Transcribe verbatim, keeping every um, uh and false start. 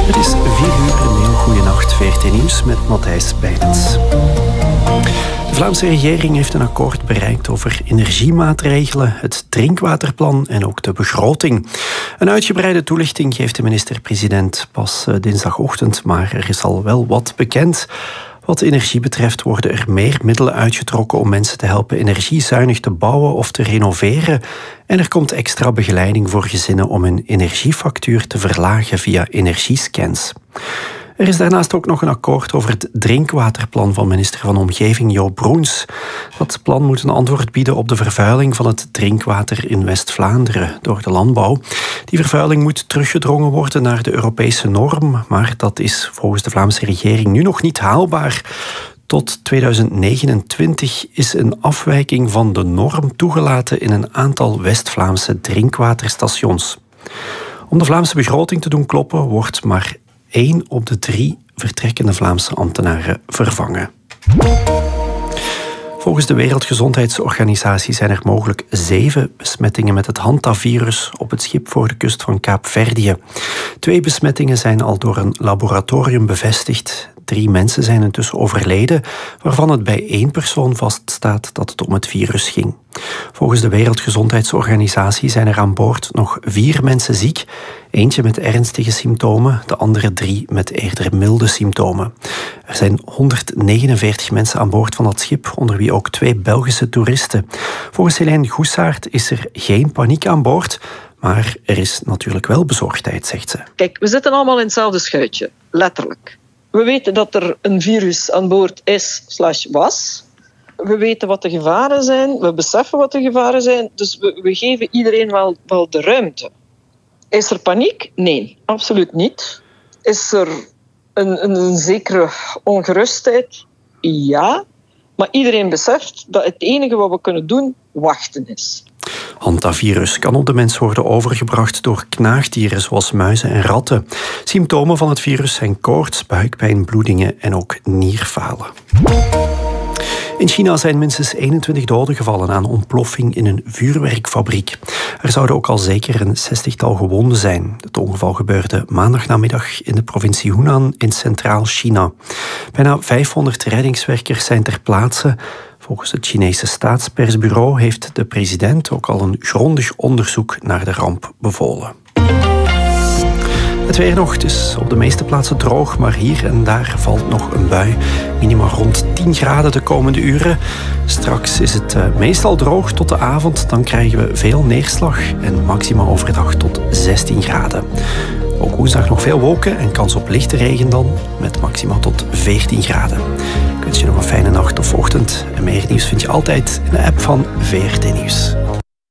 Het is vier uur, een heel goede nacht. V R T Nieuws met Matthijs Beidens. De Vlaamse regering heeft een akkoord bereikt over energiemaatregelen, het drinkwaterplan en ook de begroting. Een uitgebreide toelichting geeft de minister-president pas dinsdagochtend, maar er is al wel wat bekend. Wat energie betreft worden er meer middelen uitgetrokken om mensen te helpen energiezuinig te bouwen of te renoveren. En er komt extra begeleiding voor gezinnen om hun energiefactuur te verlagen via energiescans. Er is daarnaast ook nog een akkoord over het drinkwaterplan van minister van Omgeving Jo Broens. Dat plan moet een antwoord bieden op de vervuiling van het drinkwater in West-Vlaanderen door de landbouw. Die vervuiling moet teruggedrongen worden naar de Europese norm, maar dat is volgens de Vlaamse regering nu nog niet haalbaar. Tot tweeduizend negenentwintig is een afwijking van de norm toegelaten in een aantal West-Vlaamse drinkwaterstations. Om de Vlaamse begroting te doen kloppen, wordt maar één op de drie vertrekkende Vlaamse ambtenaren vervangen. Volgens de Wereldgezondheidsorganisatie zijn er mogelijk zeven besmettingen met het hantavirus op het schip voor de kust van Kaapverdië. Twee besmettingen zijn al door een laboratorium bevestigd. Drie mensen zijn intussen overleden, waarvan het bij één persoon vaststaat dat het om het virus ging. Volgens de Wereldgezondheidsorganisatie zijn er aan boord nog vier mensen ziek. Eentje met ernstige symptomen, de andere drie met eerder milde symptomen. Er zijn honderdnegenenveertig mensen aan boord van dat schip, onder wie ook twee Belgische toeristen. Volgens Helene Goesaert is er geen paniek aan boord, maar er is natuurlijk wel bezorgdheid, zegt ze. Kijk, we zitten allemaal in hetzelfde schuitje, letterlijk. We weten dat er een virus aan boord is slash was. We weten wat de gevaren zijn, we beseffen wat de gevaren zijn, dus we, we geven iedereen wel, wel de ruimte. Is er paniek? Nee, absoluut niet. Is er een, een, een zekere ongerustheid? Ja, maar iedereen beseft dat het enige wat we kunnen doen, wachten is. Hantavirus kan op de mens worden overgebracht door knaagdieren zoals muizen en ratten. Symptomen van het virus zijn koorts, buikpijn, bloedingen en ook nierfalen. In China zijn minstens eenentwintig doden gevallen aan ontploffing in een vuurwerkfabriek. Er zouden ook al zeker een zestigtal gewonden zijn. Het ongeval gebeurde maandagnamiddag in de provincie Hunan in Centraal China. Bijna vijfhonderd reddingswerkers zijn ter plaatse. Volgens het Chinese staatspersbureau heeft de president ook al een grondig onderzoek naar de ramp bevolen. Het weer nog, het is op de meeste plaatsen droog, maar hier en daar valt nog een bui. Minima rond tien graden de komende uren. Straks is het uh, meestal droog tot de avond. Dan krijgen we veel neerslag en maxima overdag tot zestien graden. Ook woensdag nog veel wolken en kans op lichte regen dan, met maxima tot veertien graden. Ik wens je nog een fijne nacht of ochtend. En meer nieuws vind je altijd in de app van V R T Nieuws.